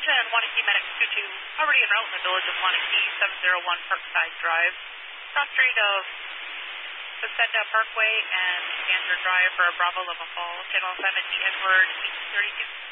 Attention, Wanakee Medic 22, already en route in the village of Wanakee, 701 Parkside Drive, cross street of Pasenda Parkway and Gander Drive for a Bravo Loma Falls, channel 7 Edward 32.